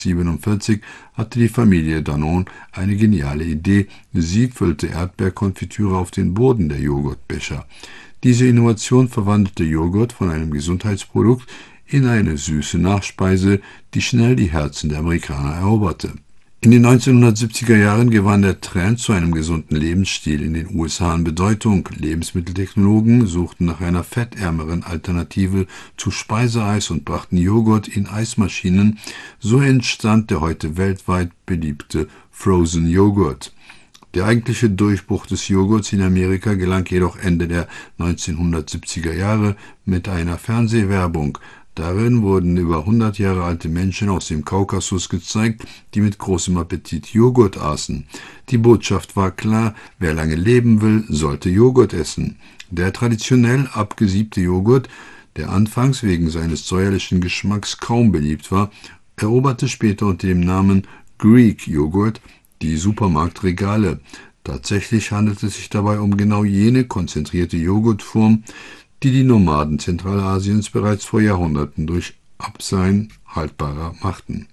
1947 hatte die Familie Danone eine geniale Idee. Sie füllte Erdbeerkonfitüre auf den Boden der Joghurtbecher. Diese Innovation verwandelte Joghurt von einem Gesundheitsprodukt in eine süße Nachspeise, die schnell die Herzen der Amerikaner eroberte. In den 1970er Jahren gewann der Trend zu einem gesunden Lebensstil in den USA an Bedeutung. Lebensmitteltechnologen suchten nach einer fettärmeren Alternative zu Speiseeis und brachten Joghurt in Eismaschinen. So entstand der heute weltweit beliebte Frozen Joghurt. Der eigentliche Durchbruch des Joghurts in Amerika gelang jedoch Ende der 1970er Jahre mit einer Fernsehwerbung. Darin wurden über 100 Jahre alte Menschen aus dem Kaukasus gezeigt, die mit großem Appetit Joghurt aßen. Die Botschaft war klar: Wer lange leben will, sollte Joghurt essen. Der traditionell abgesiebte Joghurt, der anfangs wegen seines säuerlichen Geschmacks kaum beliebt war, eroberte später unter dem Namen Greek Joghurt die Supermarktregale. Tatsächlich handelt es sich dabei um genau jene konzentrierte Joghurtform, die die Nomaden Zentralasiens bereits vor Jahrhunderten durch Abseien haltbarer machten.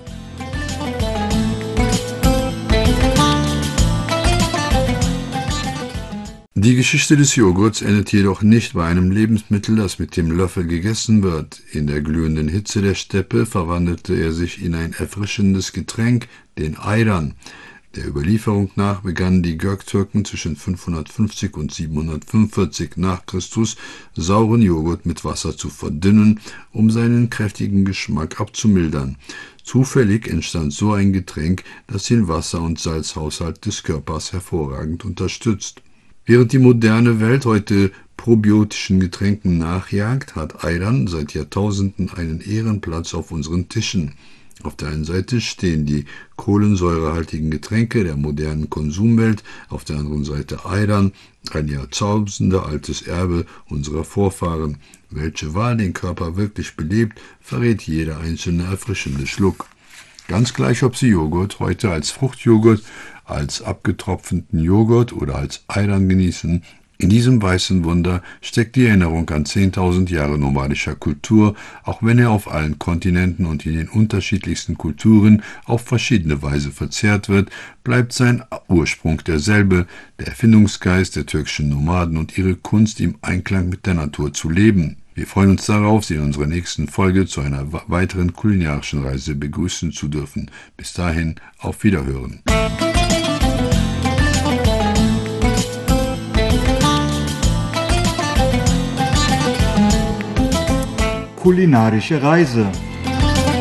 Die Geschichte des Joghurts endet jedoch nicht bei einem Lebensmittel, das mit dem Löffel gegessen wird. In der glühenden Hitze der Steppe verwandelte er sich in ein erfrischendes Getränk, den Ayran. Der Überlieferung nach begannen die Göktürken zwischen 550 und 745 nach Christus sauren Joghurt mit Wasser zu verdünnen, um seinen kräftigen Geschmack abzumildern. Zufällig entstand so ein Getränk, das den Wasser- und Salzhaushalt des Körpers hervorragend unterstützt. Während die moderne Welt heute probiotischen Getränken nachjagt, hat Ayran seit Jahrtausenden einen Ehrenplatz auf unseren Tischen. Auf der einen Seite stehen die kohlensäurehaltigen Getränke der modernen Konsumwelt, auf der anderen Seite Ayran, ein jahrtausendealtes Erbe unserer Vorfahren. Welche Wahl den Körper wirklich belebt, verrät jeder einzelne erfrischende Schluck. Ganz gleich, ob Sie Joghurt heute als Fruchtjoghurt, als abgetropfenen Joghurt oder als Ayran genießen, in diesem weißen Wunder steckt die Erinnerung an 10.000 Jahre nomadischer Kultur, auch wenn er auf allen Kontinenten und in den unterschiedlichsten Kulturen auf verschiedene Weise verzehrt wird, bleibt sein Ursprung derselbe, der Erfindungsgeist der türkischen Nomaden und ihre Kunst, im Einklang mit der Natur zu leben. Wir freuen uns darauf, Sie in unserer nächsten Folge zu einer weiteren kulinarischen Reise begrüßen zu dürfen. Bis dahin, auf Wiederhören. Kulinarische Reise